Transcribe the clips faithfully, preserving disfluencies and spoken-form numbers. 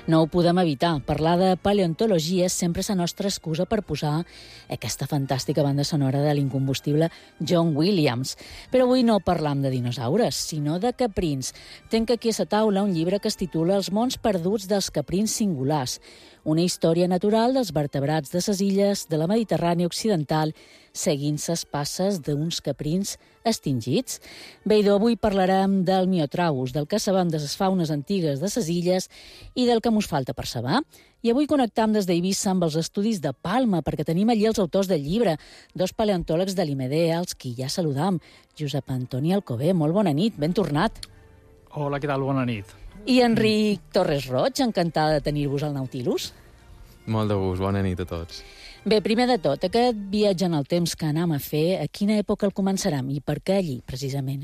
No ho podem evitar. Parlar de paleontologia és sempre la nostra excusa per posar aquesta fantàstica banda sonora de l'incombustible John Williams. Però avui no parlam de dinosaures, sinó de caprins. Tenc aquí a la taula un llibre que es titula Els mons perduts dels caprins singulars, una història natural dels vertebrats de les illes de la Mediterrània occidental, seguint les passes d'uns caprins extingits. Bé, avui parlarem del Miotragus, del que sabem de les faunes antigues de les illes i del que mos falta per saber. I avui connectam des d'Eivissa amb els estudis de Palma, perquè tenim allí els autors del llibre, dos paleontòlegs de l'I M D, als qui ja saludam. Josep Antoni Alcover, molt bona nit, ben tornat. Hola, què tal? Bona nit. I Enric Torres Roig, encantada de tenir-vos al Nautilus. Molt de gust, bona nit a tots. Bé, primer de tot, aquest viatge en el temps que anam a fer, a quina època el començarem i per què allí, precisament?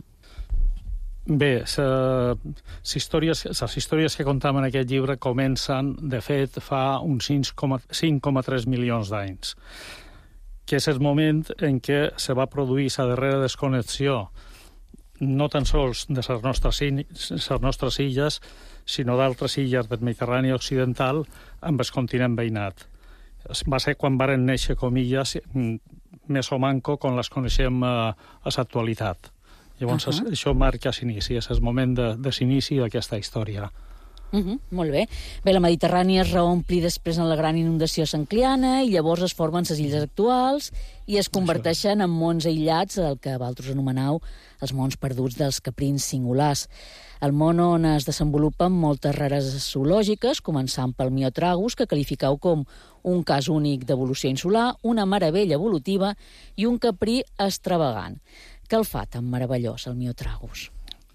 Bé, les històries, les històries que contam en aquest llibre comencen, de fet, fa uns cinc coma tres milions d'anys, que és el moment en què se va produir la darrera desconnexió, no tan sols de les nostres, les nostres illes, sinó d'altres illes del Mediterrani occidental amb el continent veïnat. Va ser quan varen néixer com illes més o manco com les coneixem a, a l'actualitat. Llavors, uh -huh. això marca l'inici, és el moment de, de l'inici d'aquesta història. Uh -huh, molt bé. Bé, la Mediterrània es reompli després en la gran inundació sancliana i llavors es formen les illes actuals i es converteixen en mons aïllats, el que vosaltres anomenau els mons perduts dels caprins singulars. El món on es desenvolupen moltes rares zoològiques, començant pel Miotragus, que qualificau com un cas únic d'evolució insular, una meravella evolutiva i un caprí extravagant. Què el fa tan meravellós, el Miotragus?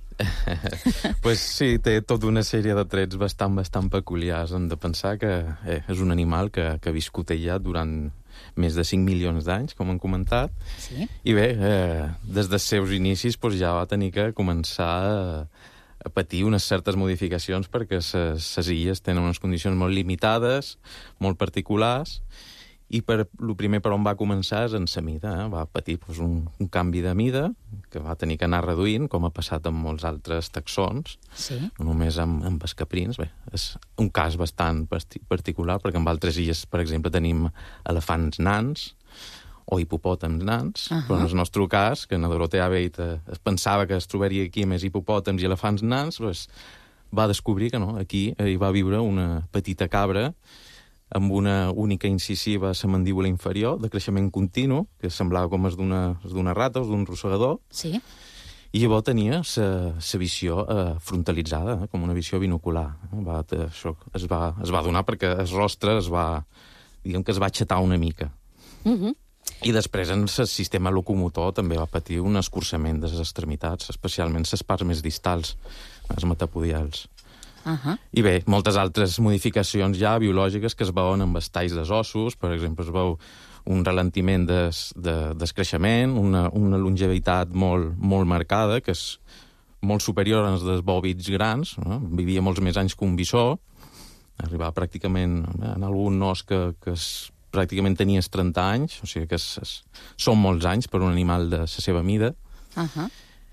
Pues sí, té tota una sèrie de trets bastant, bastant peculiars. Hem de pensar que eh, és un animal que, que ha viscut allà durant més de cinc milions d'anys, com han comentat. Sí. I bé, eh, des dels seus inicis pues, ja va tenir que començar a, a patir unes certes modificacions perquè les illes tenen unes condicions molt limitades, molt particulars, i per, el primer per on va començar és en sa mida. Eh? Va patir pues, un, un canvi de mida que va tenir que anar reduint, com ha passat amb molts altres taxons, sí. no només amb, amb els caprins. Bé, és un cas bastant particular, perquè en altres illes, per exemple, tenim elefants nans o hipopòtams nans, uh -huh. però en el nostre cas, que en Dorotea Beit es pensava que es trobaria aquí més hipopòtams i elefants nans, pues, va descobrir que no, aquí hi va viure una petita cabra amb una única incisiva a la mandíbula inferior, de creixement continu, que semblava com és d'una rata o d'un rosegador, sí. i llavors tenia la visió eh, frontalitzada, eh, com una visió binocular. Va, això es va, es va donar perquè el rostre es va, diguem que es va aixetar una mica. Uh -huh. I després en el sistema locomotor també va patir un escurçament de les extremitats, especialment les parts més distals, els metapodials. Uh -huh. I bé, moltes altres modificacions ja biològiques que es veuen amb els talls dels ossos. Per exemple, es veu un ralentiment des, de, del creixement, una, una longevitat molt, molt marcada, que és molt superior als dels bòvids grans, no? Vivia molts més anys que un bisó, arribava pràcticament en algun os que, que es, pràcticament tenies trenta anys, o sigui que és, és, són molts anys per un animal de la seva mida. Uh -huh.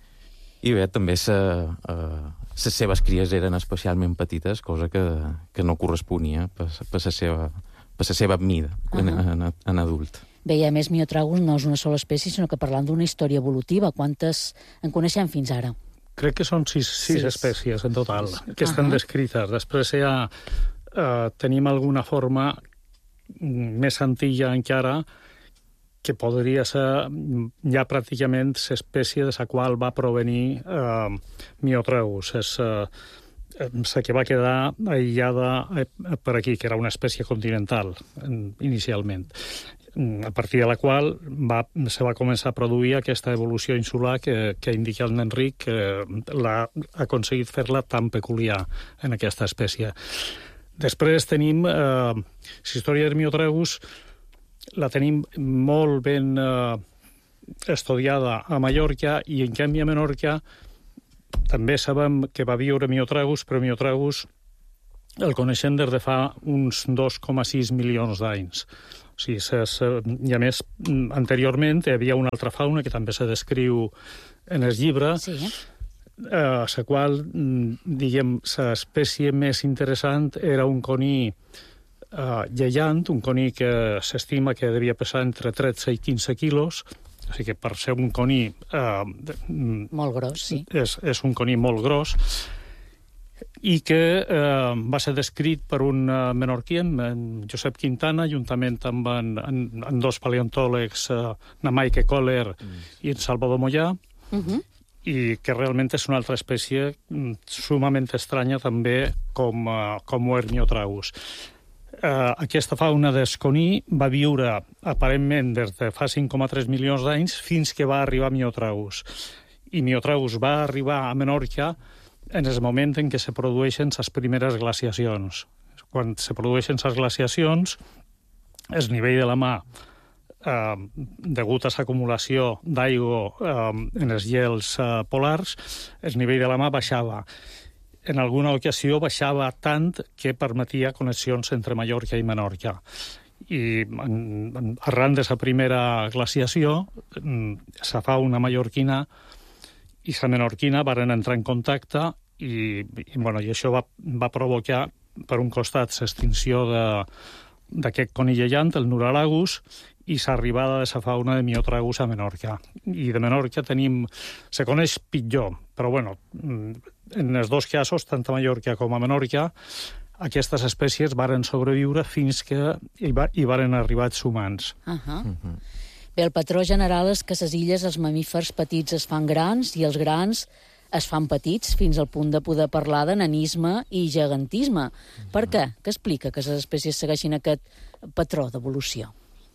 I bé, també sa, eh, les seves cries eren especialment petites, cosa que, que no corresponia per, per, la seva, per la seva mida uh -huh. en, en, en adult. Bé, i a més, Miotragus no és una sola espècie, sinó que parlant d'una història evolutiva. Quantes en coneixem fins ara? Crec que són sis, sis, sis. espècies en total, que estan uh -huh. descrites. Després ja eh, tenim alguna forma més antiga encara, que podria ser ja pràcticament l'espècie de la qual va provenir eh, Miotragus. És eh, la que va quedar aïllada per aquí, que era una espècie continental, inicialment, a partir de la qual va, se va començar a produir aquesta evolució insular que, que indica el Enric, que l'ha aconseguit fer-la tan peculiar en aquesta espècie. Després tenim eh, la història del Miotragus, la tenim molt ben eh, estudiada a Mallorca, i en canvi a Menorca també sabem que va viure Miotragus, però Miotragus el coneixem des de fa uns dos coma sis milions d'anys. O sigui, ses, i a més, anteriorment hi havia una altra fauna que també se descriu en el llibre, sí. eh, la qual, diguem, l'espècie més interessant era un coní eh, lleiant, un coní que s'estima que devia pesar entre tretze i quinze quilos, o sigui que per ser un coní... Eh, molt gros, sí. És, és un coní molt gros, i que eh, va ser descrit per un uh, menorquí, en Josep Quintana, juntament amb en, en, en dos paleontòlegs, uh, na Maike Kohler mm. i en Salvador Mollà, uh -huh. i que realment és una altra espècie sumament estranya també com, uh, com Hermiotragus. Uh, aquesta fauna d'Esconí va viure aparentment des de fa cinc coma tres milions d'anys fins que va arribar Miotragus. I Miotragus va arribar a Menorca en el moment en què se produeixen les primeres glaciacions. Quan se produeixen les glaciacions, el nivell de la mà, eh, degut a l'acumulació d'aigua eh, en els gels eh, polars, el nivell de la mà baixava. En alguna ocasió baixava tant que permetia connexions entre Mallorca i Menorca. I en, en, arran de la primera glaciació, la fauna mallorquina i la menorquina varen entrar en contacte i, i, bueno, i això va, va provocar, per un costat, l'extinció d'aquest conill lleiant, el Nuralagus, i l'arribada de la fauna de Miotragus a Menorca. I de Menorca tenim... Se coneix pitjor, però, bueno, en els dos casos, tant a Mallorca com a Menorca, aquestes espècies varen sobreviure fins que hi, va, hi varen arribar els humans. Uh -huh. Uh -huh. Bé, el patró general és que a les illes els mamífers petits es fan grans i els grans es fan petits fins al punt de poder parlar de nanisme i gegantisme. Per què? Què explica que les espècies segueixin aquest patró d'evolució?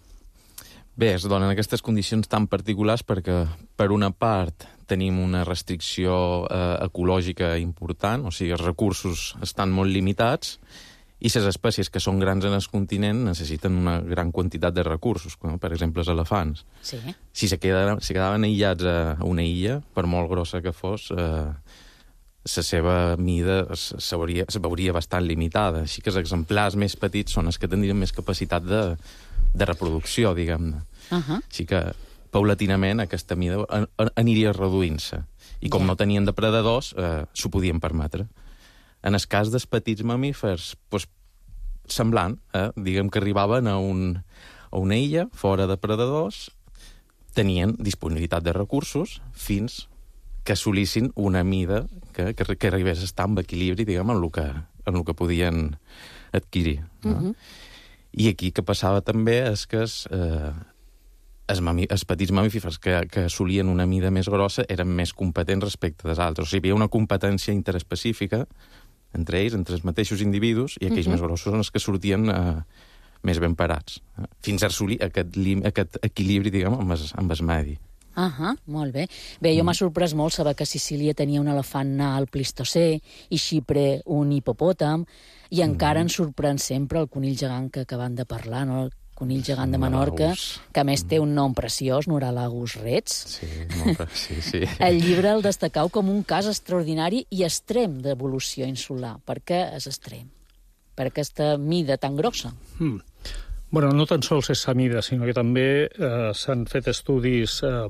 Bé, es donen aquestes condicions tan particulars perquè, per una part, tenim una restricció eh, ecològica important, o sigui, els recursos estan molt limitats, i les espècies que són grans en el continent necessiten una gran quantitat de recursos, com per exemple els elefants. Sí. Si se quedaven, si quedaven aïllats a una illa, per molt grossa que fos, eh, la seva mida es veuria, es veuria bastant limitada. Així que els exemplars més petits són els que tindrien més capacitat de, de reproducció, diguem-ne. Uh -huh. Així que, paulatinament, aquesta mida aniria reduint-se. I com yeah. no tenien depredadors, eh, s'ho podien permetre. En el cas dels petits mamífers, doncs, semblant, eh? diguem que arribaven a, un, a una illa, fora de predadors, tenien disponibilitat de recursos fins que assolissin una mida que, que, que arribés a estar en equilibri, diguem, en el que, en el que podien adquirir. No? Uh-huh. I aquí que passava també és que es, eh, els, mami, els petits mamífers que, que assolien una mida més grossa eren més competents respecte dels altres. O sigui, hi havia una competència interespecífica entre ells, entre els mateixos individus, i aquells uh-huh. més grossos són els que sortien eh, més ben parats, eh, fins a assolir aquest, lim, aquest equilibri, diguem, amb el, amb el medi. Ah, molt bé. Bé, jo mm. m'ha sorprès molt saber que Sicília tenia un elefant na al Plistocè i Xipre un hipopòtam, i mm. encara ens sorprèn sempre el conill gegant que acabem de parlar, no?, el conill gegant de Menorca, que a més té un nom preciós, Nuralagus rex. Sí, molt, sí, sí. El llibre el destacau com un cas extraordinari i extrem d'evolució insular. Per què és extrem? Per aquesta mida tan grossa? Mm. Bueno, no tan sols és la mida, sinó que també eh, s'han fet estudis eh,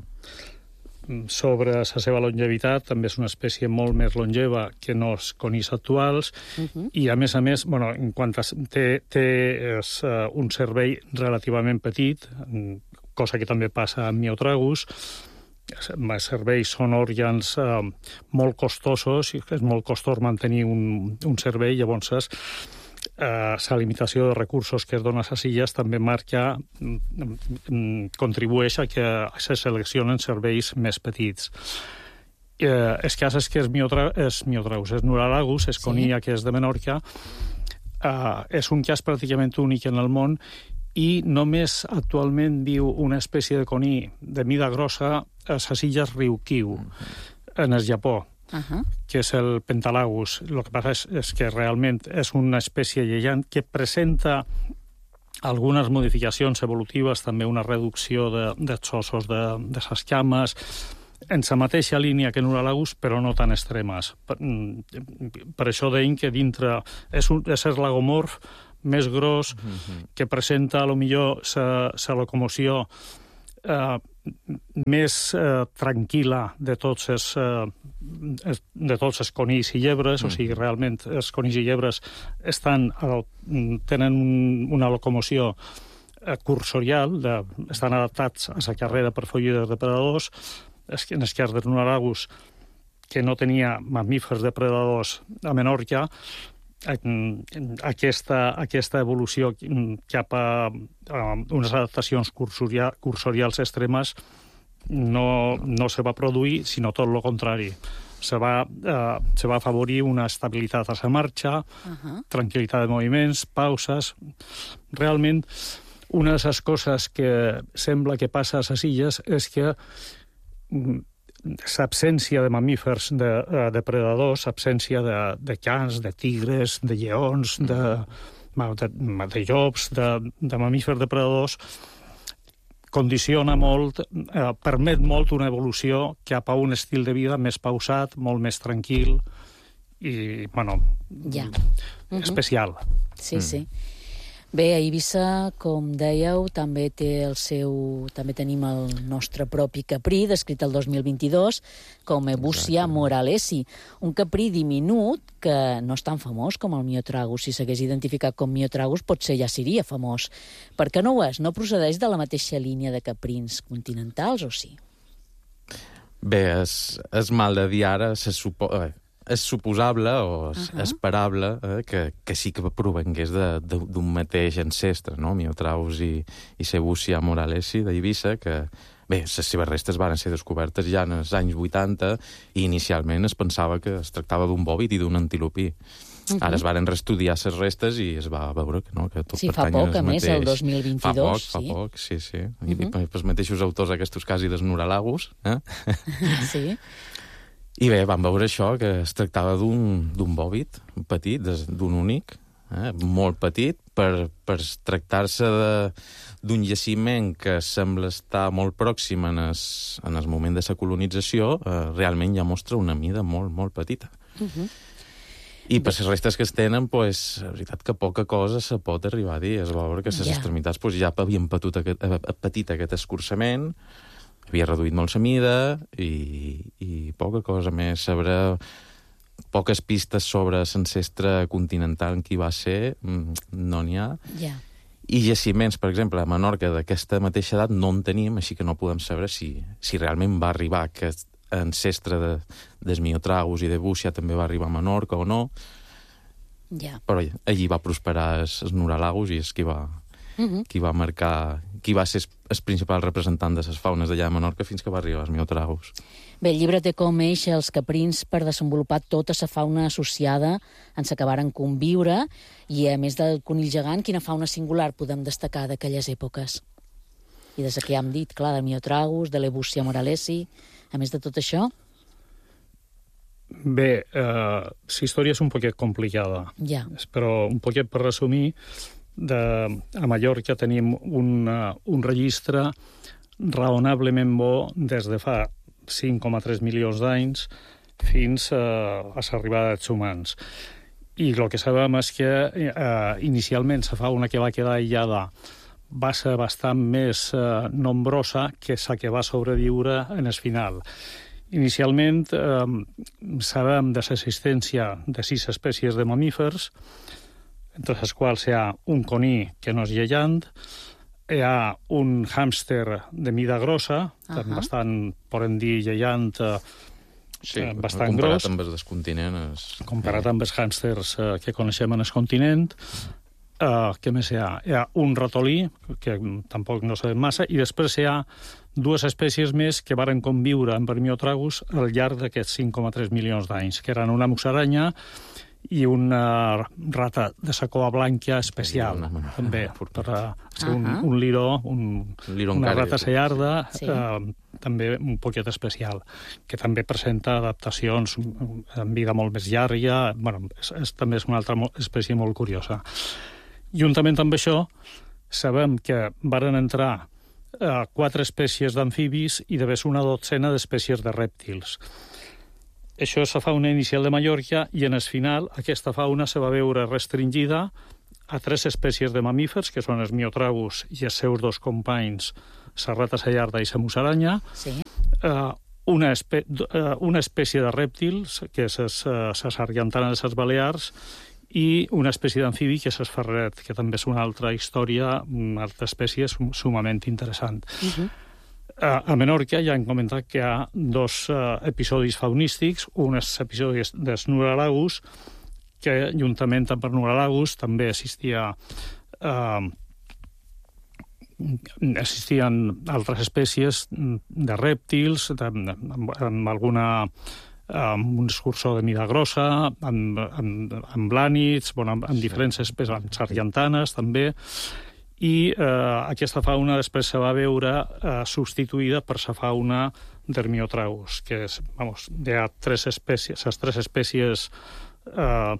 sobre la seva longevitat. També és una espècie molt més longeva que no els conills actuals, uh-huh. i a més a més, bueno, en quant a, té, té és, uh, un cervell relativament petit, cosa que també passa amb Miotragus. Els cervells són òrgans uh, molt costosos, i és molt costós mantenir un, un cervell, llavors és Uh, la limitació de recursos que es dona a les illes també marca, mm, contribueix a que se seleccionen serveis més petits. Uh, el cas és que és Miotragus, és Nuralagus, és conia sí. que és de Menorca, uh, és un cas pràcticament únic en el món, i només actualment viu una espècie de coní de mida grossa a les illes Ryukyu, en el Japó. Uh-huh. que és el Pentalagus. El que passa és, és que realment és una espècie lleiant que presenta algunes modificacions evolutives, també una reducció de, dels ossos de, de les cames, en la mateixa línia que Nuralagus, però no tan extremes. Per, per això deim que dintre és, un, és el lagomorf més gros, uh-huh. que presenta, a lo millor, la locomoció eh, més eh, tranquil·la de tots els, eh, de tots els conills i llebres, mm. o sigui, realment els conills i llebres estan, tenen una locomoció cursorial, de, estan adaptats a la carrera per fugir dels depredadors. En el cas del nuralagus, que no tenia mamífers depredadors a Menorca, aquesta, aquesta evolució cap a, a unes adaptacions cursoria, cursorials extremes no, no se va produir, sinó tot el contrari. Se va, eh, se va afavorir una estabilitat a la marxa, uh-huh. tranquil·litat de moviments, pauses. Realment, una de les coses que sembla que passa a les illes és que l'absència de mamífers de, de depredadors, absència de, de cans, de tigres, de lleons, de, de, de llops, de, de mamífers depredadors, condiciona molt, eh, permet molt una evolució cap a un estil de vida més pausat, molt més tranquil i, bueno, ja. especial. Sí, mm. sí. Bé, a Eivissa, com dèieu, també té el seu... també tenim el nostre propi caprí, descrit el dos mil vint-i-dos, com Ebussia moralesi, un caprí diminut que no és tan famós com el Myotragus. Si s'hagués identificat com Myotragus, potser ja seria famós. Per què no ho és? No procedeix de la mateixa línia de caprins continentals, o sí? Bé, és, és mal de dir ara, se supo... és suposable o és uh-huh. esperable eh, que, que sí que provengués d'un mateix ancestre, no? Myotragus i, i Ebussia moralesi d'Eivissa, que, bé, les seves restes van ser descobertes ja en els anys vuitanta i inicialment es pensava que es tractava d'un bòvid i d'un antilopí. Uh-huh. Ara es van reestudiar les restes i es va veure que no, que tot sí, pertany al mateix. Sí, fa poc, a més, el dos mil vint-i-dos. Fa poc, sí. fa poc, sí, sí. Uh-huh. I els mateixos autors d'aquestos casos nuralagus, eh? Sí. I bé, vam veure això, que es tractava d'un bòvid petit, d'un únic, eh, molt petit, per, per tractar-se d'un jaciment que sembla estar molt pròxim en el, en el moment de la colonització, eh, realment ja mostra una mida molt, molt petita. Uh-huh. I per les restes que es tenen, pues, la veritat que poca cosa se pot arribar a dir. Es va veure que les yeah. extremitats pues, ja havien patit aquest, patit aquest escurçament, havia reduït molt la mida i, i poca cosa més sobre poques pistes sobre l'ancestre continental en qui va ser, no n'hi ha. Yeah. I jaciments, per exemple, a Menorca d'aquesta mateixa edat no en tenim, així que no podem saber si, si realment va arribar aquest ancestre de, del Myotragus i d'Ebussia també va arribar a Menorca o no. Yeah. Però allí va prosperar el Nuralagus i és qui va, uh-huh. qui va marcar, qui va ser el principal representant de les faunes d'allà de Menorca fins que va arribar el Myotragus. Bé, el llibre té com eix els caprins per desenvolupar tota la fauna associada en la que varen conviure i, a més del conill gegant, quina fauna singular podem destacar d'aquelles èpoques? I des que ja hem dit, clar, del Myotragus, de l'Ebussia moralesi, a més de tot això? Bé, eh, la història és un poquet complicada, ja. però un poquet per resumir, de, a Mallorca tenim un, uh, un registre raonablement bo des de fa cinc coma tres milions d'anys fins uh, a l'arribada dels humans. I el que sabem és que uh, inicialment la fauna que va quedar aïllada va ser bastant més uh, nombrosa que la que va sobreviure en el final. Inicialment eh, sabem de l'existència de sis espècies de mamífers, entre les quals hi ha un coní que no és lleiant, hi ha un hàmster de mida grossa, uh-huh. bastant, podem dir, lleiant, eh, sí, bastant comparat gros. Amb els del continent. És... Comparat amb els hàmsters eh, que coneixem en el continent. Uh, què més hi ha? Hi ha un ratolí, que tampoc no sabem massa, i després hi ha dues espècies més que varen conviure amb el Myotragus al llarg d'aquests cinc coma tres milions d'anys, que eren una musaranya i una rata de la cova blanca especial, una, una, també, una, per a ser un, un liró, un, liró una rata sellarda, sí. eh, també un poquet especial, que també presenta adaptacions en vida molt més llarga, bueno, és, és, també és una altra espècie molt curiosa. Juntament amb això, sabem que varen entrar eh, quatre espècies d'amfibis i de més una dotzena d'espècies de rèptils. Això és la fauna inicial de Mallorca i en el final aquesta fauna se va veure restringida a tres espècies de mamífers, que són els miotragus i els seus dos companys, la rata sallarda i la musaranya, Sí. eh, una, espè uh, una espècie de rèptils, que és la sargantana de les Balears, i una espècie d'amfibi, que és el ferret, que també és una altra història, una altra espècie sumament interessant. Uh-huh. uh, a Menorca ja hem comentat que hi ha dos uh, episodis faunístics, un és l'episodi dels Nuralagus, que juntament amb el Nuralagus també existia... Uh, existien altres espècies de rèptils, de, amb, amb alguna... amb un escurçó de mida grossa, amb, amb, amb lànids, bueno, amb, amb diferents espècies, amb sargantanes també, i eh, aquesta fauna després se va veure eh, substituïda per la fauna d'Hermiotragus, que és, vamos, hi ha tres espècies, les tres espècies eh,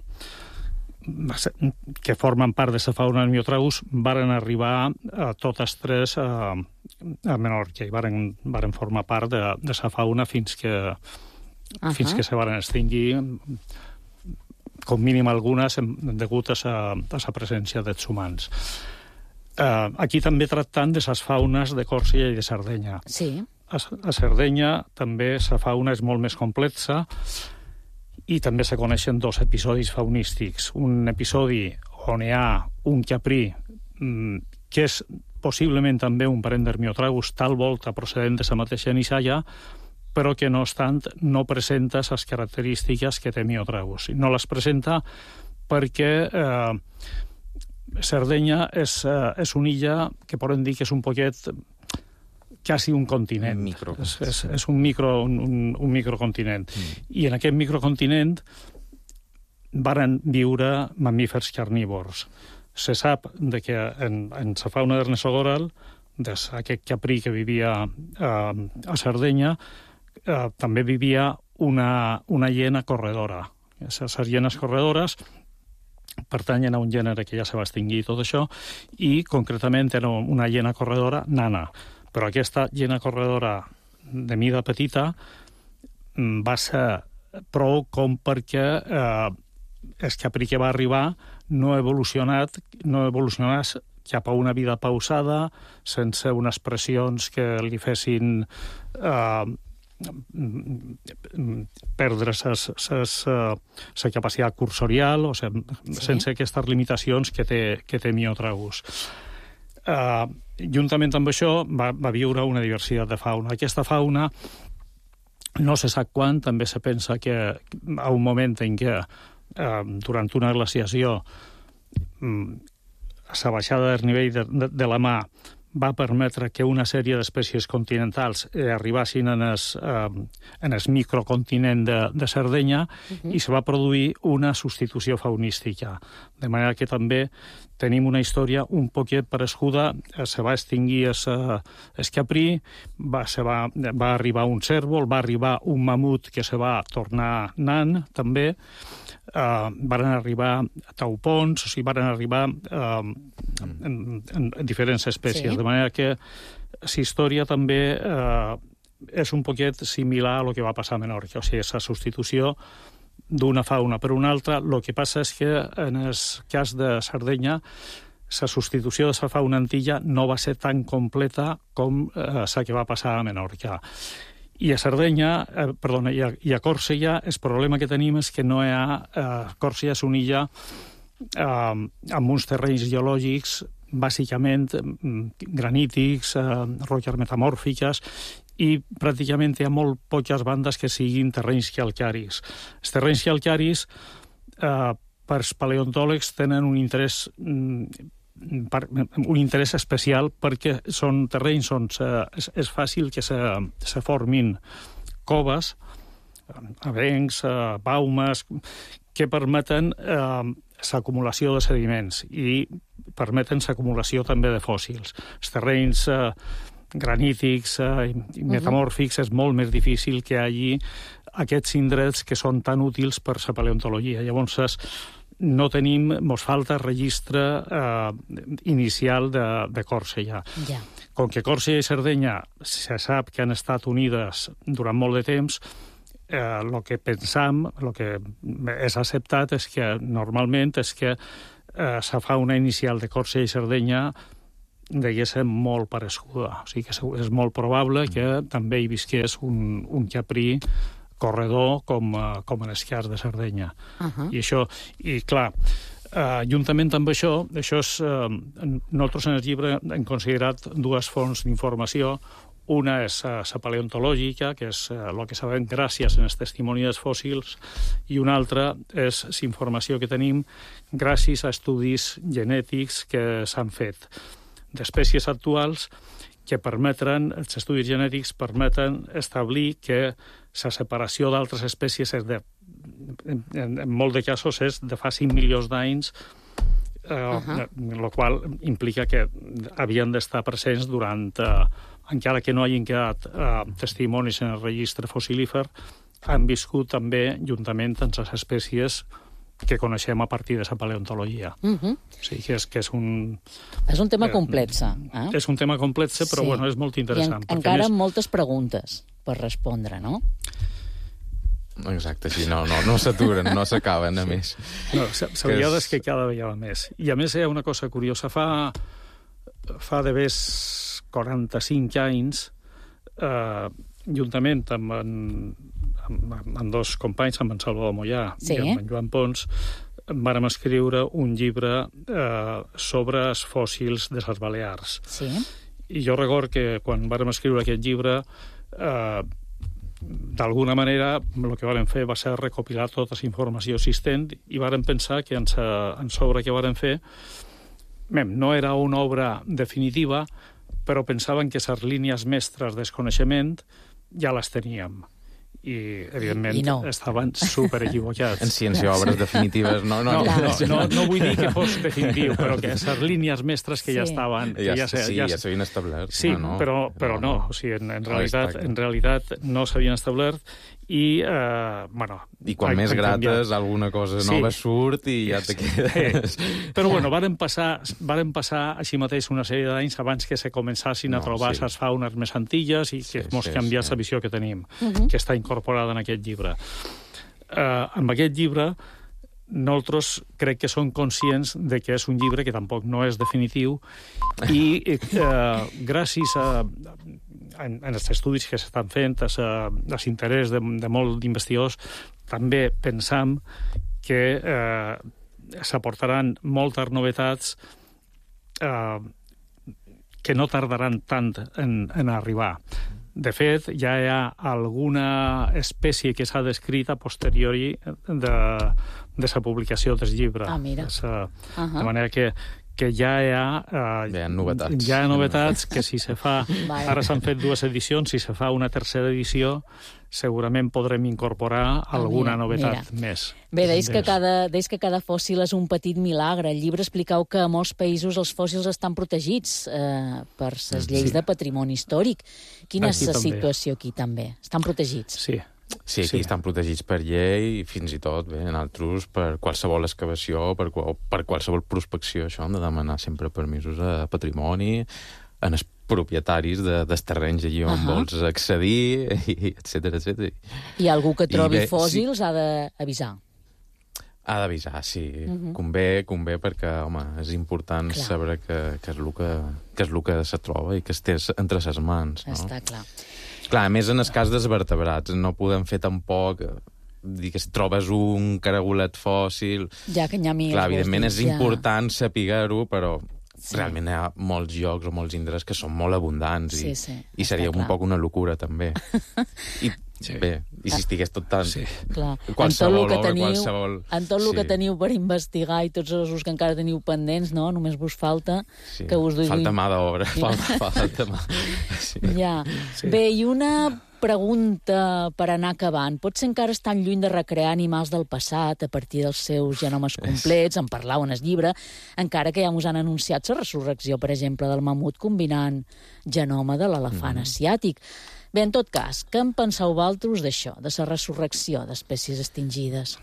que formen part de la fauna d'Hermiotragus varen arribar a totes tres a, a Menorca i varen, varen formar part de, de la fauna fins que Uh -huh. fins que se van extingir, com mínim algunes, degut a la presència dels humans. Uh, aquí també tractant de les faunes de Còrsega i de Sardenya. Sí. A, a Sardenya també la fauna és molt més complexa i també se coneixen dos episodis faunístics. Un episodi on hi ha un caprí mm, que és possiblement també un parent d'Hermiotragus, tal volta procedent de la mateixa nissaia, però que, no obstant, no presenta les característiques que té Hermiotragus. No les presenta perquè eh, Sardenya és, eh, és una illa que podem dir que és un poquet quasi un continent. Un micro. És, és, és un, micro, un, un microcontinent. Mm. I en aquest microcontinent varen viure mamífers carnívors. Se sap de que en, en la fauna d'Ernestogoral, d'aquest caprí que vivia eh, a Sardenya, eh, també vivia una, una hiena corredora. Les hienes corredores pertanyen a un gènere que ja se va extingir tot això, i concretament era una hiena corredora nana. Però aquesta hiena corredora de mida petita va ser prou com perquè eh, el caprí que va arribar no ha evolucionat, no ha evolucionat cap a una vida pausada, sense unes pressions que li fessin eh, perdre la capacitat cursorial, o sigui, sí. sense aquestes limitacions que té, que té Hermiotragus. Uh, juntament amb això va, va viure una diversitat de fauna. Aquesta fauna no se sap quan, també se pensa que a un moment en què uh, durant una glaciació um, la baixada del nivell de, de, de la mà va permetre que una sèrie d'espècies continentals eh, arribassin en el, eh, en el microcontinent de, de Sardenya uh-huh. i se va produir una substitució faunística. De manera que també tenim una història un poquet parescuda. Eh, se va extingir el caprí, va, se va, va arribar un cérvol, va arribar un mamut que se va tornar nan, també. Uh, van arribar taupons, o sigui, van arribar uh, en, en, en diferents espècies. Sí. De manera que la història també uh, és un poquet similar a lo que va passar a Menorca, o sigui, la substitució d'una fauna per una altra. El que passa és que en el cas de Sardenya la substitució de la fauna antilla no va ser tan completa com uh, la que va passar a Menorca. I a Sardenya, eh, perdona, i a, i a Còrsega, el problema que tenim és que no hi ha... Eh, Còrsega és una illa eh, amb uns terrenys geològics bàsicament granítics, eh, roques metamòrfiques, i pràcticament hi ha molt poques bandes que siguin terrenys calcaris. Els terrenys calcaris, eh, per als paleontòlegs, tenen un interès... Mm, un interès especial perquè són terrenys on se, és, és fàcil que se, se formin coves, avencs, baumes, que permeten eh, l'acumulació de sediments i permeten l'acumulació també de fòssils. Els terrenys eh, granítics eh, i metamòrfics uh-huh. és molt més difícil que hi hagi aquests indrets que són tan útils per la paleontologia. Llavors, és, no tenim, mos falta registre eh, inicial de, de Còrsega. Ja. Com que Còrsega i Sardenya se sap que han estat unides durant molt de temps, el eh, que pensam, el que és acceptat és que normalment és que eh, la fauna inicial de Còrsega i Sardenya degué ser molt parescuda. O sigui que és molt probable que també hi visqués un, un caprí corredor com, uh, com en esquiars de Sardenya. Uh-huh. I això, i clar, uh, juntament amb això, això és, uh, nosaltres en el llibre hem considerat dues fonts d'informació. Una és la uh, paleontològica, que és el uh, que sabem gràcies als testimonis dels fòssils, i una altra és la informació que tenim gràcies a estudis genètics que s'han fet d'espècies actuals que permeten, els estudis genètics permeten establir que la separació d'altres espècies és de, en, en molts de casos és de fa cinc milions d'anys, eh, uh-huh. el qual implica que havien d'estar presents durant, eh, encara que no hagin quedat eh, testimonis en el registre fossilífer, han viscut també juntament amb les espècies que coneixem a partir de la paleontologia. Uh-huh. O sigui que és, que és un... És un tema complex. Eh? És un tema complex, però sí. Bueno, és molt interessant. I en, encara amb més... moltes preguntes per respondre, no? Exacte, sí, no, no, no s'aturen, no s'acaben, a més. No, la veritat és que cada vegada més. I a més hi ha una cosa curiosa. Fa, fa de ves quaranta-cinc anys, eh, juntament amb en, amb, amb dos companys, amb en Salvador Mollà sí. i amb en Joan Pons, vàrem escriure un llibre eh, sobre els fòssils de les Balears. Sí. I jo record que quan vàrem escriure aquest llibre, eh, d'alguna manera el que vàrem fer va ser recopilar tota la informació existent i vàrem pensar que en l'obra que vàrem fer no era una obra definitiva, però pensaven que les línies mestres del coneixement ja les teníem. I, evidentment, I no. estaven super equivocats. En ciència, obres definitives, no? No, no, no, no, no vull dir que fos definitiu, però que les línies mestres que sí. ja estaven... Que ja, ja, sí, ja, ja s'havien establert. Sí, no, no, però, però no. no. O sigui, en, en, realitat, en realitat no s'havien establert i, eh, bueno... I quan més grates, alguna cosa sí. nova surt i ja te quedes... Sí. Però, bueno, varen passar, varen passar així mateix una sèrie d'anys abans que se començassin no, a trobar les sí. faunes més antilles i que sí, mos sí, canviés sí. la visió que tenim, uh-huh. que està incorporada en aquest llibre. Uh, amb aquest llibre, nosaltres crec que som conscients de que és un llibre que tampoc no és definitiu i uh, gràcies a, en, en els estudis que s'estan fent, als interès de, de molts d'investigadors, també pensam que eh, s'aportaran moltes novetats eh, que no tardaran tant en, en arribar. De fet, ja hi ha alguna espècie que s'ha descrit a posteriori de, de la publicació del llibre. Ah, mira. Sa, uh-huh. De manera que que ja hi ha... Eh, hi ha novetats. Ja hi ha novetats que si se fa... Vale. Ara s'han fet dues edicions, si se fa una tercera edició, segurament podrem incorporar ah, alguna mira, novetat mira. més. Bé, deies que, cada, deies que cada fòssil és un petit milagre. Al llibre expliqueu que a molts països els fòssils estan protegits eh, per les lleis sí. de patrimoni històric. Quina aquí és la situació aquí també? Estan protegits? Sí. Sí, aquí sí. estan protegits per llei i fins i tot, bé, en altres, per qualsevol excavació, per, qual, per qualsevol prospecció. Això han de demanar sempre permisos a patrimoni, en els propietaris de, dels terrenys allí on uh-huh. vols accedir, etcètera, etcètera. I algú que trobi bé, fòssils sí. ha d'avisar. Ha d'avisar, sí. Uh-huh. Convé, convé perquè, home, és important clar. saber que, que, és el que, que és el que se troba i que es té entre ses mans. No? Està clar. Clar, a més, en el cas dels vertebrats, no podem fer tampoc... dir que si trobes un caragolet fòssil... Ja que n'hi ha mil. Clar, evidentment és ja. important saber-ho, però sí. realment hi ha molts llocs o molts indrets que són molt abundants i, sí, sí. i seria un poc una locura, també. I sí. bé, i si estigués tot tant... Sí. Clar. Qualsevol obra, teniu, qualsevol... En tot el sí. que teniu per investigar i tots els que encara teniu pendents, no? Només vos falta sí. que us duguin... Falta mà d'obra, sí. falta, falta mà. Sí. Ja. Sí. Bé, i una pregunta per anar acabant. Potser encara estan lluny de recrear animals del passat a partir dels seus genomes complets, en parlau en el llibre, encara que ja us han anunciat la resurrecció, per exemple, del mamut combinant genoma de l'elefant mm. asiàtic. Bé, en tot cas, què en penseu vosaltres d'això, de la resurrecció d'espècies extingides?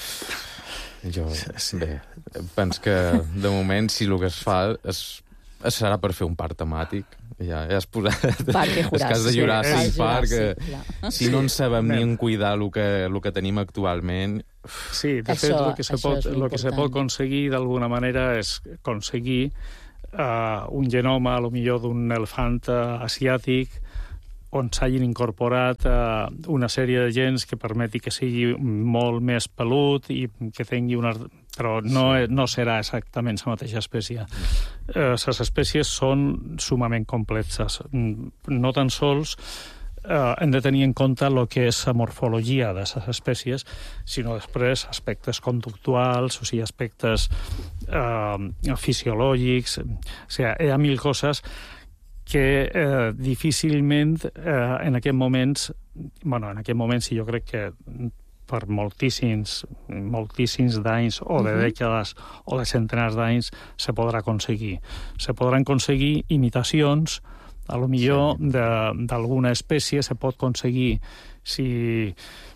Jo, bé, penso que de moment si el que es fa és, és serà per fer un parc temàtic. Ja, ja has posat el cas de Juràssic sí, Park, que sí, si no en sabem ni en cuidar el que, el que tenim actualment, Sí, de Això, fet, el que se pot, és lo que se pot aconseguir d'alguna manera és aconseguir uh, un genoma, a lo millor d'un elefant uh, asiàtic, on s'hagin incorporat uh, una sèrie de gens que permeti que sigui molt més pelut i que tingui una... Però no, sí. no serà exactament la mateixa espècie. Les uh, espècies són sumament complexes. No tan sols uh, hem de tenir en compte el que és la morfologia de les espècies, sinó després aspectes conductuals, o sigui, aspectes uh, fisiològics... O sigui, hi ha mil coses que eh, difícilment eh, en aquest moments, bueno, en aquest moments jo crec que per moltíssims, moltíssims d'anys o de dècades o de centenars d'anys se podrà aconseguir. Se podran aconseguir imitacions, a lo millor sí. d'alguna espècie se pot aconseguir si...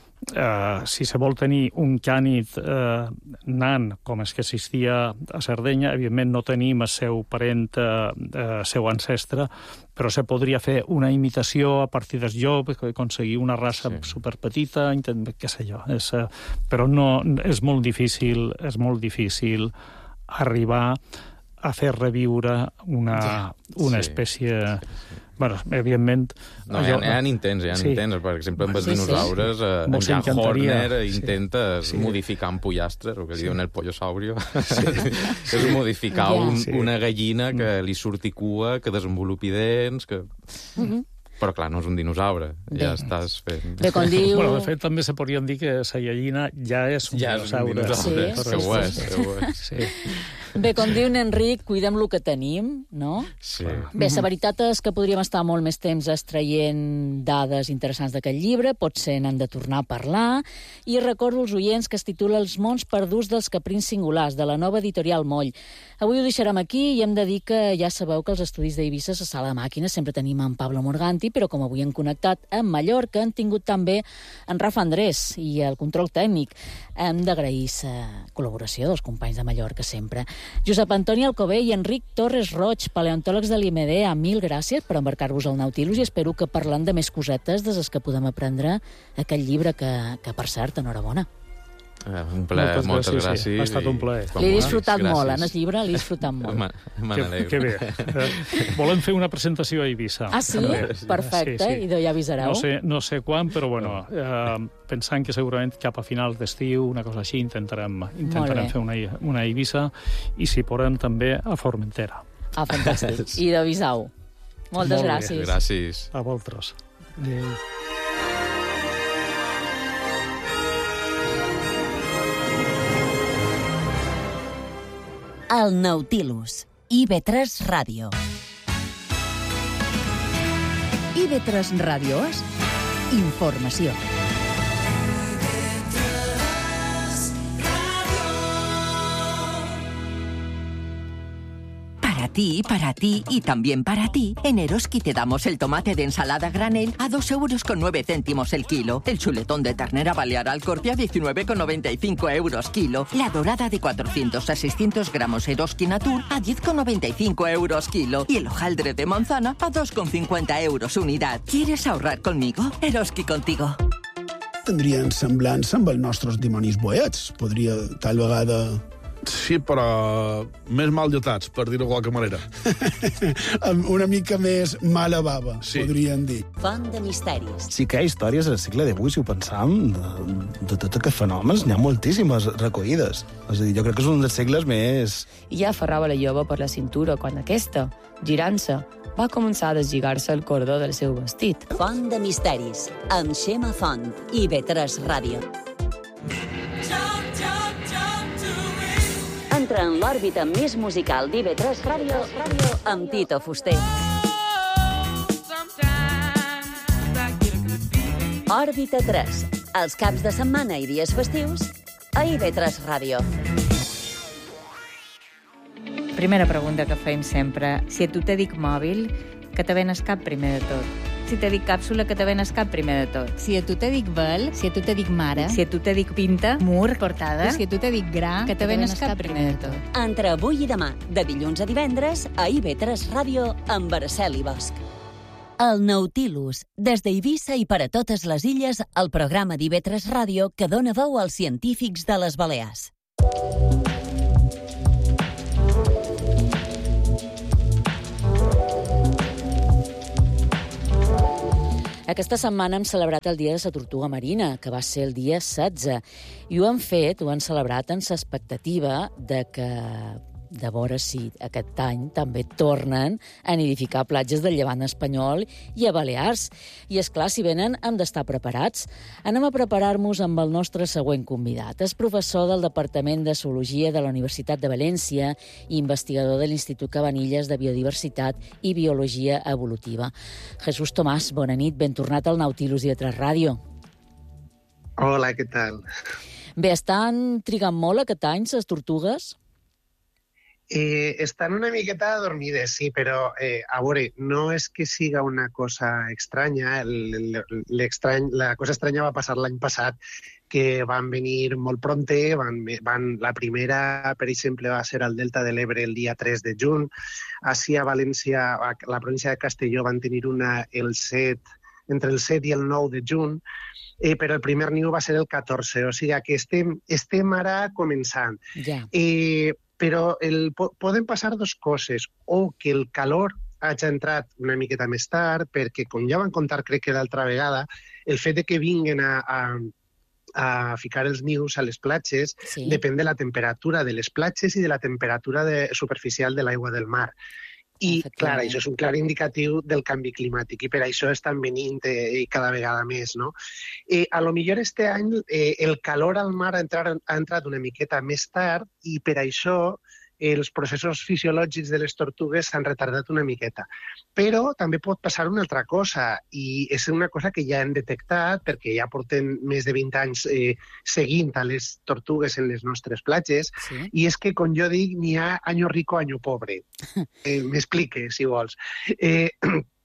Uh, si se vol tenir un cànid uh, nan, com és que existia a Sardenya, evidentment no tenim el seu parent, uh, uh, seu ancestre, però se podria fer una imitació a partir del joc, aconseguir una raça sí. superpetita, què sé jo. És, uh, però no, és molt difícil, és molt difícil arribar a fer reviure una, ja. una sí. espècie... Sí, sí. Bueno, evidentment... No, allò... hi, ha, hi ha intents, hi ha sí. intents. Per exemple, amb els sí, dinosaures, sí. eh, en Jan Horner sí. intenta sí. modificar un pollastre, el que li sí. diuen el pollosaurio. Sí. És modificar yeah. un, sí. una gallina que li surti cua, que desenvolupi dents, que... Mm-hmm. Però, clar, no és un dinosaure. Bé. Ja estàs fent... Bé, com diu... Bueno, de fet, també se podrien dir que la gallina ja és un ja dinosaure. Ja és un dinosaure. Sí, sí, sí, sí, sí. sí. sí. sí. Bé, com diu Enric, cuidem el que tenim, no? Sí. Bé, la veritat és que podríem estar molt més temps extraient dades interessants d'aquest llibre, potser n'han de tornar a parlar, i recordo als oients que es titula Els mons perduts dels caprins singulars, de la nova editorial Moll. Avui ho deixarem aquí i hem de dir que ja sabeu que els estudis d'Eivissa, a la sala de màquines, sempre tenim en Pablo Morganti, però com avui hem connectat amb Mallorca, han tingut també en Rafa Andrés i el control tècnic. Hem d'agrair la col·laboració dels companys de Mallorca sempre. Josep Antoni Alcobé i Enric Torres Roig, paleontòlegs de l'I M D E, mil gràcies per embarcar-vos al Nautilus i espero que parlant de més cosetes de les que podem aprendre aquest llibre que, que per cert, enhorabona. Eh, un plaer, moltes, moltes gràcies. gràcies. Ha estat un plaer. L'he disfrutat gràcies. molt, en el llibre l'he disfrutat molt. Me n'alegro. Que, que bé. Eh, volem fer una presentació a Eivissa. Ah, sí? Perfecte, sí, sí. I ja avisareu. No sé, no sé quan, però bueno, eh, pensant que segurament cap a final d'estiu, una cosa així, intentarem, intentarem fer una, una Eivissa i si podem també a Formentera. Ah, fantàstic. I d'avisau. Moltes Molt gràcies. Bé. Gràcies. A vosaltres. Adéu. El Nautilus. I ve tres Ràdio. I ve tres Ràdio és informació. Para ti, para ti y también para ti, en Eroski te damos el tomate de ensalada granel a dos euros con nueve céntimos el kilo, el chuletón de ternera balear Alcorte a diecinueve con noventa y cinco euros kilo, la dorada de cuatrocientos a seiscientos gramos Eroski Natur a diez con noventa y cinco euros kilo y el hojaldre de manzana a dos con cincuenta euros unidad. ¿Quieres ahorrar conmigo? Eroski contigo. Tindrien semblança amb els nostres dimonis boets. Podria, tal vegada... Sí, però més mal dotats, per dir-ho de qualque manera. Una mica més mala bava, sí. podríem dir. Font de misteris. Sí que hi ha històries al segle divuit, si ho pensam, de, de tot aquests fenòmens, n'hi ha moltíssimes recollides. És a dir, jo crec que és un dels segles més... I ja aferrava la jove per la cintura quan aquesta, girant-se, va començar a deslligar-se el cordó del seu vestit. Font de misteris, amb Xema Font i ve tres Ràdio. Entra en l'òrbita més musical d'I ve tres Ràdio amb Tito Fuster. Òrbita tres, els caps de setmana i dies festius a I ve tres Ràdio. Primera pregunta que fem sempre. Si a tu te dic mòbil, que te ven el cap primer de tot? Si te dic càpsula, que te ven el cap primer de tot? Si a tu te dic vel, si a tu te dic mare, si a tu te dic pinta, mur, portada, si a tu te dic gra, que te ven el cap primer de tot? Entre avui i demà, de dilluns a divendres, a I ve tres Ràdio amb Araceli Bosch. El Nautilus, des d'Eivissa i per a totes les illes, el programa d'I V tres Ràdio que dona veu als científics de les Balears. Aquesta setmana hem celebrat el Dia de la Tortuga Marina, que va ser el dia setze, i ho han fet, ho han celebrat en l'expectativa de que de veure si aquest any també tornen a nidificar platges del llevant espanyol i a Balears. I, és clar, si venen, hem d'estar preparats. Anem a preparar-nos amb el nostre següent convidat. És professor del Departament de Zoologia de la Universitat de València i investigador de l'Institut Cabanilles de Biodiversitat i Biologia Evolutiva. Jesús Tomàs, bona nit, ben tornat al Nautilus i a tres Ràdio. Hola, què tal? Bé, estan trigant molt aquest any, les tortugues? Eh, estan una miqueta adormides, sí, però eh, a veure, no és que siga una cosa estranya. L'estrany, la cosa estranya va passar l'any passat, que van venir molt prompte. Van, van, la primera, per exemple, va ser al Delta de l'Ebre el dia tres de juny. Així a València, a la província de Castelló, van tenir una el set, entre el set i el nou de juny, eh, però el primer niu va ser el catorze, o sigui que estem, estem ara començant. Ja. Eh, Però el, poden passar dues coses, o que el calor hagi entrat una miqueta més tard, perquè, com ja van contar, crec que d'altra vegada, el fet de que vinguen a, a, a ficar els nius a les platges sí. depèn de la temperatura de les platges i de la temperatura de, superficial de l'aigua del mar. I, clar, això és un clar indicatiu del canvi climàtic i per això estan venint eh, cada vegada més, no? Eh, a lo millor este any eh, el calor al mar ha entrat, ha entrat una miqueta més tard i per això eh, els processos fisiològics de les tortugues s'han retardat una miqueta. Però també pot passar una altra cosa, i és una cosa que ja hem detectat perquè ja portem més de vint anys eh, seguint a les tortugues en les nostres platges, sí. I és que, com jo dic, n'hi ha año rico, año pobre. Eh, M'explique, si vols. Eh,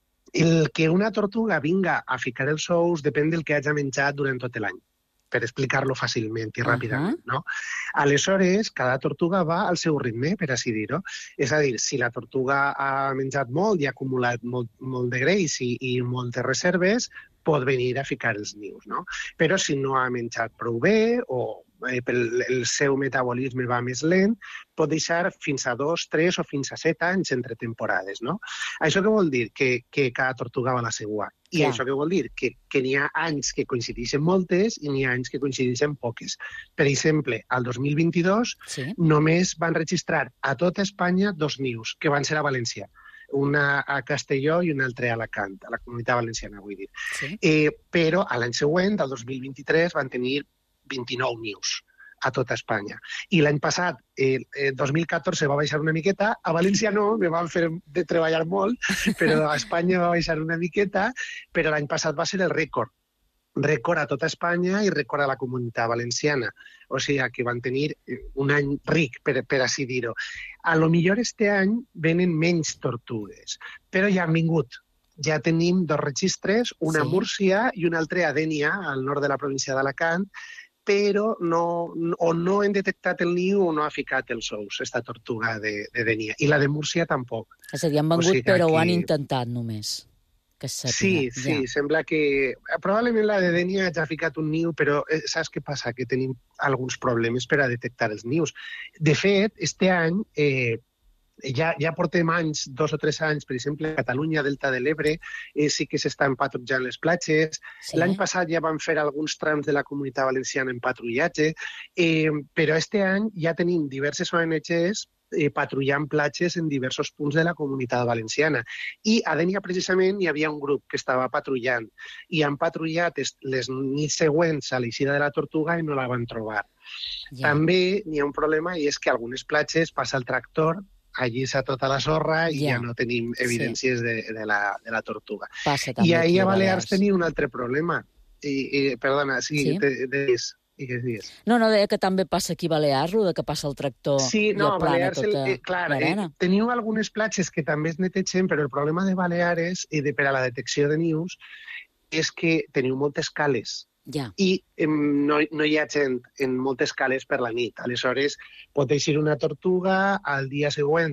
el que una tortuga vinga a ficar els ous depèn del que hagi menjat durant tot l'any, per explicar-lo fàcilment i ràpidament, uh-huh. no? Aleshores, cada tortuga va al seu ritme, per així dir-ho. És a dir, si la tortuga ha menjat molt i ha acumulat molt, molt de greix i, i moltes reserves, pot venir a ficar els nius, no? Però si no ha menjat prou bé o eh, el, el seu metabolisme va més lent, pot deixar fins a dos, tres o fins a set anys entre temporades, no? Això què vol dir? Que, que cada tortuga va a la seua. I ja. Això què vol dir? Que, que n'hi ha anys que coincideixen moltes i n'hi ha anys que coincideixen poques. Per exemple, al dos mil vint-i-dos sí. només van registrar a tota Espanya dos nius, que van ser a València. Una a Castelló i una altra a Alacant, a la Comunitat Valenciana, vull dir. Sí. Eh, però a l'any següent, al dos mil vint-i-tres, van tenir vint-i-nou nius a tota Espanya. I l'any passat, el eh, dos mil catorze, va baixar una miqueta. A València no, me van fer de treballar molt, però a Espanya va baixar una miqueta, però l'any passat va ser el rècord. Rècord a tota Espanya i rècord a la Comunitat Valenciana. O sigui que van tenir un any ric, per, per així dir-ho. A lo millor este any venen menys tortugues, però ja han vingut. Ja tenim dos registres, una sí. a Múrcia i un altre a Dénia, al nord de la província d'Alacant, però no, o no hem detectat el niu o no ha ficat els ous, esta tortuga de, de Dénia. I la de Múrcia tampoc. És a dir, han vengut, o sigui però aquí... ho han intentat només. Que sí, sí, ja. Sembla que... Probablement la de Dénia ja ha ficat un niu, però eh, saps què passa? Que tenim alguns problemes per a detectar els nius. De fet, este any, eh, ja, ja portem anys, dos o tres anys, per exemple, a Catalunya, Delta de l'Ebre, eh, sí que s'estan patrullant les platges. Sí. L'any passat ja van fer alguns trams de la Comunitat Valenciana en patrullatge, eh, però este any ja tenim diverses O N Ges Eh, patrullant platges en diversos punts de la Comunitat Valenciana. I a Dénia, precisament, hi havia un grup que estava patrullant i han patrullat les nits següents a l'eixida de la tortuga i no la van trobar. Ja. També n'hi ha un problema i és que a algunes platges passa el tractor, allissa tota la sorra i ja, ja no tenim evidències sí. de, de, la, de la tortuga. I ahir a Balears tenia un altre problema. I, i, perdona, sí, sí? De, de, de, I què dius? No, no, deia que també passa aquí a Balears, de que passa el tractor sí, no, i el plana tota eh, clar, l'arena. Eh, teniu algunes platges que també es netegen, però el problema de Balears i de, per a la detecció de nius és que teniu moltes cales. Ja. I eh, no, no hi ha gent en moltes cales per la nit. Aleshores, pot eixir una tortuga, al dia següent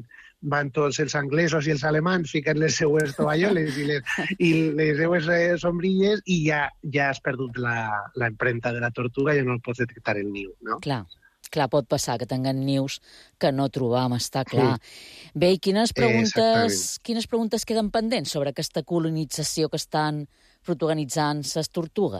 van tots els anglesos i els alemans ficant les seues tovalloles i les, i les seues eh, sombrilles i ja, ja has perdut la, la empremta de la tortuga i ja no el pots detectar el niu, no? Clar. Clar, pot passar que tinguin nius que no trobam, està clar. Sí. Bé, i quines preguntes, quines preguntes queden pendents sobre aquesta colonització que estan protagonitzant les tortugues?